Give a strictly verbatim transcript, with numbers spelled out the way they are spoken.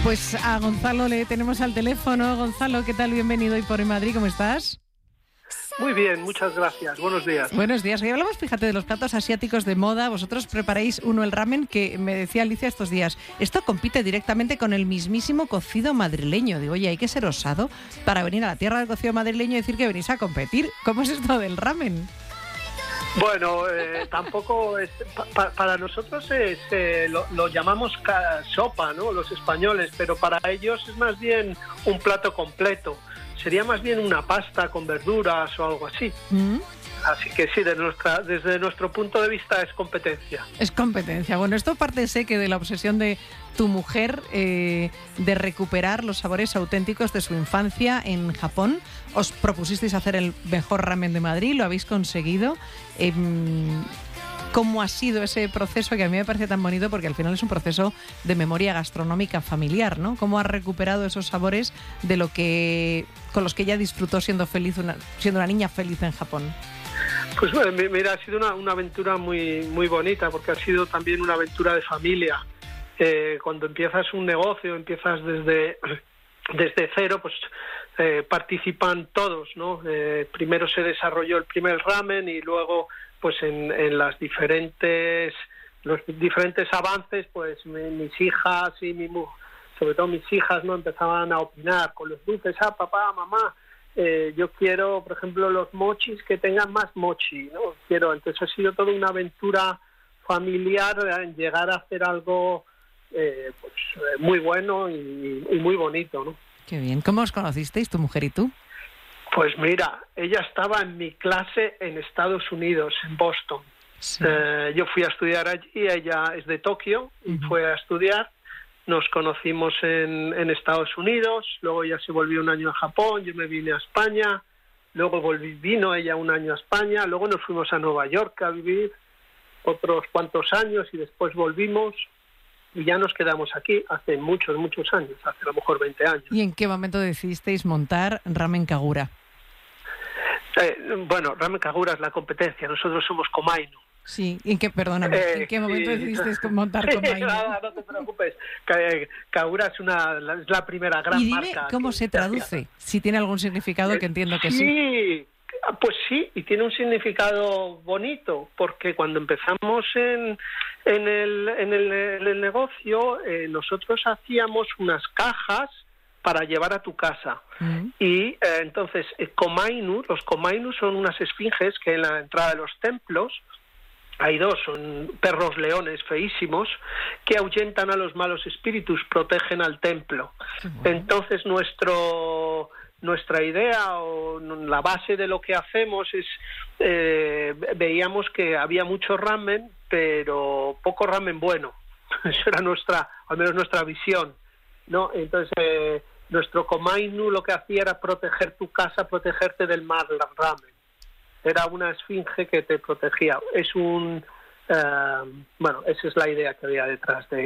Pues a Gonzalo le tenemos al teléfono. Gonzalo, ¿qué tal? Bienvenido hoy por En Madrid, ¿cómo estás? Muy bien, muchas gracias. Buenos días. Buenos días. Hoy hablamos, fíjate, de los platos asiáticos de moda. Vosotros preparáis uno, el ramen, que me decía Alicia estos días. Esto compite directamente con el mismísimo cocido madrileño. Digo, oye, hay que ser osado para venir a la tierra del cocido madrileño y decir que venís a competir. ¿Cómo es esto del ramen? Bueno, eh, tampoco es... Pa, para nosotros es, eh, lo, lo llamamos ca- sopa, ¿no? Los españoles, pero para ellos es más bien un plato completo. Sería más bien una pasta con verduras o algo así. ¿Mm? Así que sí, de nuestra, desde nuestro punto de vista es competencia. Es competencia. Bueno, esto parte, sé que de la obsesión de tu mujer eh, de recuperar los sabores auténticos de su infancia en Japón. Os propusisteis hacer el mejor ramen de Madrid, lo habéis conseguido. Eh, ¿Cómo ha sido ese proceso, que a mí me parece tan bonito porque al final es un proceso de memoria gastronómica familiar, ¿no? ¿Cómo has recuperado esos sabores de lo que con los que ella disfrutó siendo feliz, una, siendo una niña feliz en Japón? Pues bueno, mira, ha sido una, una aventura muy, muy bonita, porque ha sido también una aventura de familia. Eh, cuando empiezas un negocio, empiezas desde, desde cero, pues eh, participan todos, ¿no? Eh, primero se desarrolló el primer ramen y luego, pues en, en las diferentes, los diferentes avances, pues mi, mis hijas y mi mujer, sobre todo mis hijas, ¿no? Empezaban a opinar con los dulces, ah, papá, mamá. Eh, yo quiero, por ejemplo, los mochis que tengan más mochi, ¿no? Quiero, entonces ha sido toda una aventura familiar en llegar a hacer algo eh, pues, eh, muy bueno y, y muy bonito, ¿no? Qué bien. ¿Cómo os conocisteis, tu mujer y tú? Pues mira, ella estaba en mi clase en Estados Unidos, en Boston. Sí. Eh, yo fui a estudiar allí, ella es de Tokio y uh-huh. fue a estudiar. Nos conocimos en, en Estados Unidos, luego ella se volvió un año a Japón, yo me vine a España, luego volví, vino ella un año a España, luego nos fuimos a Nueva York a vivir otros cuantos años y después volvimos y ya nos quedamos aquí hace muchos, muchos años, hace a lo mejor veinte años. ¿Y en qué momento decidisteis montar Ramen Kagura? Eh, bueno, Ramen Kagura es la competencia, nosotros somos Komainu. Sí, ¿en qué, perdóname, eh, ¿en qué momento sí, decidiste montar Komainu? Nada, no te preocupes. Kagura es, una, es la primera gran y dime marca. ¿Cómo se traduce? Si tiene algún significado, que entiendo que sí. Sí, pues sí, y tiene un significado bonito, porque cuando empezamos en, en, el, en, el, en el negocio, eh, nosotros hacíamos unas cajas para llevar a tu casa. Uh-huh. Y eh, entonces, eh, Komainu, los Komainu son unas esfinges que en la entrada de los templos, hay dos, son perros leones feísimos que ahuyentan a los malos espíritus, protegen al templo. Bueno. Entonces nuestro nuestra idea o la base de lo que hacemos es, eh, veíamos que había mucho ramen, pero poco ramen bueno. Eso era nuestra, al menos nuestra visión, ¿no? Entonces eh, nuestro Komainu lo que hacía era proteger tu casa, protegerte del mal ramen. Era una esfinge que te protegía. Es un... Uh, bueno, esa es la idea que había detrás de,